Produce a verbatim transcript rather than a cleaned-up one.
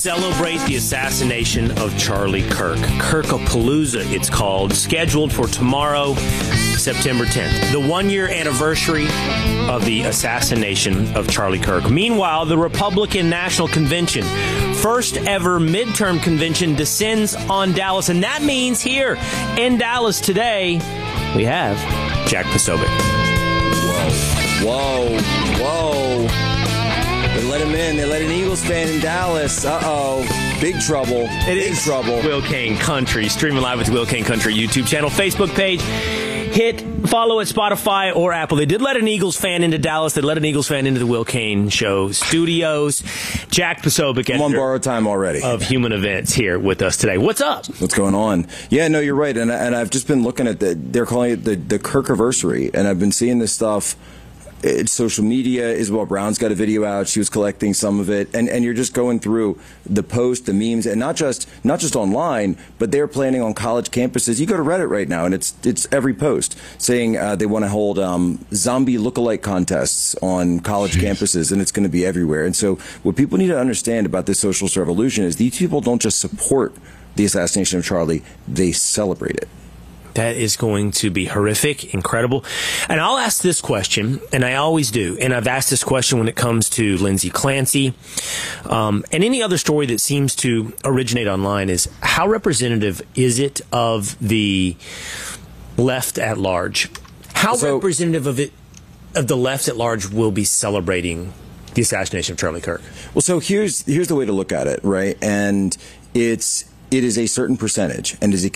celebrate the assassination of Charlie Kirk. Kirkapalooza, it's called, scheduled for tomorrow, September tenth, the one-year anniversary of the assassination of Charlie Kirk. Meanwhile, the Republican National Convention, first ever midterm convention, descends on Dallas, and that means here in Dallas today, we have Jack Posobiec. Whoa, whoa. They let him in. They let an Eagles fan in Dallas. Uh-oh. Big trouble. It Big is trouble. Will Kane Country. Streaming live with Will Kane Country YouTube channel, Facebook page. Hit follow at Spotify or Apple. They did let an Eagles fan into Dallas. They let an Eagles fan into the Will Kane Show studios. Jack Posobiec, I'm on borrowed time already. of Human Events, here with us today. What's up? What's going on? Yeah, no, you're right. And, and I've just been looking at the, they're calling it the, the Kirkiversary. And I've been seeing this stuff. It's social media. Isabel Brown's got a video out. She was collecting some of it, and and you're just going through the posts, the memes, and not just not just online, but they're planning on college campuses. You go to Reddit right now, and it's it's every post saying uh, they want to hold um, zombie lookalike contests on college Jeez. campuses, and it's going to be everywhere. And so, what people need to understand about this social revolution is these people don't just support the assassination of Charlie; they celebrate it. That is going to be horrific, incredible. And I'll ask this question, and I always do, and I've asked this question when it comes to Lindsay Clancy, um, and any other story that seems to originate online, is how representative is it of the left at large? How so, representative of it of the left at large will be celebrating the assassination of Charlie Kirk? Well, so here's here's the way to look at it, right? And it's it is a certain percentage, and is a